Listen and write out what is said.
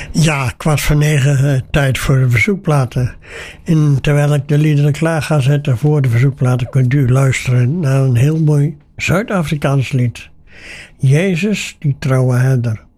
Ja, 8:45, tijd voor de verzoekplaten. En terwijl ik de liederen klaar ga zetten voor de verzoekplaten, kunt u luisteren naar een heel mooi Zuid-Afrikaans lied. Jezus, die trouwe herder.